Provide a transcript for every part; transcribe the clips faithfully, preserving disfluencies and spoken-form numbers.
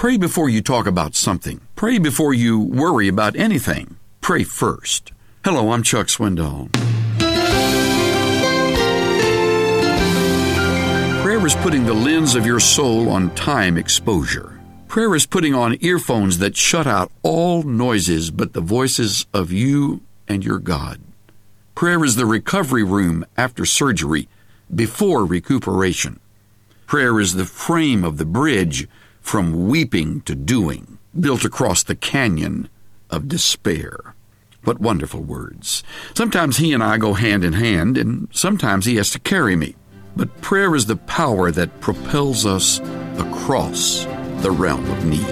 Pray before you talk about something. Pray before you worry about anything. Pray first. Hello, I'm Chuck Swindoll. Prayer is putting the lens of your soul on time exposure. Prayer is putting on earphones that shut out all noises but the voices of you and your God. Prayer is the recovery room after surgery, before recuperation. Prayer is the frame of the bridge from weeping to doing, built across the canyon of despair. What wonderful words. Sometimes he and I go hand in hand, and sometimes he has to carry me. But prayer is the power that propels us across the realm of need.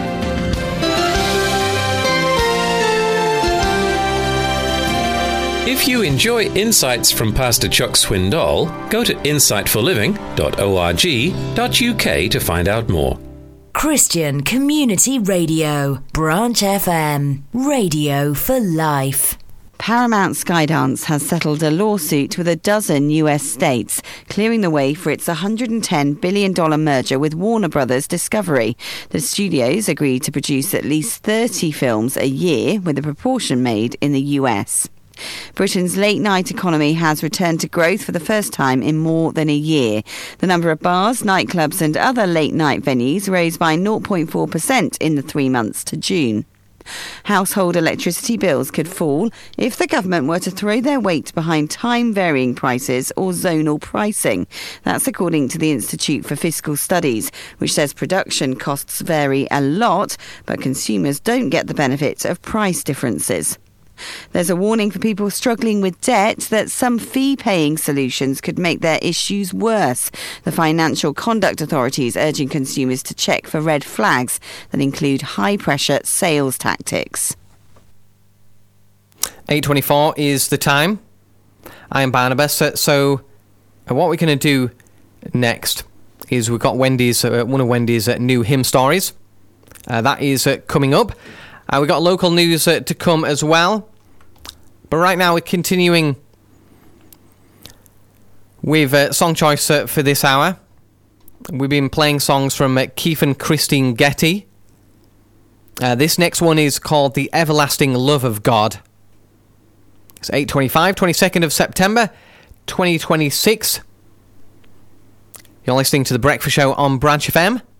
If you enjoy insights from Pastor Chuck Swindoll, go to insight for living dot org dot U K to find out more. Christian Community Radio, Branch F M, radio for life. Paramount Skydance has settled a lawsuit with a dozen U S states, clearing the way for its one hundred ten billion dollars merger with Warner Brothers Discovery. The studios agreed to produce at least thirty films a year, with a proportion made in the U S. Britain's late-night economy has returned to growth for the first time in more than a year. The number of bars, nightclubs and other late-night venues rose by zero point four percent in the three months to June. Household electricity bills could fall if the government were to throw their weight behind time-varying prices or zonal pricing. That's according to the Institute for Fiscal Studies, which says production costs vary a lot, but consumers don't get the benefit of price differences. There's a warning for people struggling with debt that some fee-paying solutions could make their issues worse. The Financial Conduct Authority is urging consumers to check for red flags that include high-pressure sales tactics. eight twenty-four is the time. I'm Barnabas. So what we're going to do next is we've got Wendy's, uh, one of Wendy's uh, new hymn stories. Uh, that is uh, coming up. Uh, we've got local news uh, to come as well. But right now we're continuing with uh, song choice uh, for this hour. We've been playing songs from uh, Keith and Christine Getty. Uh, this next one is called The Everlasting Love of God. It's eight twenty-five, twenty-second of September, twenty twenty-six. You're listening to The Breakfast Show on Branch F M.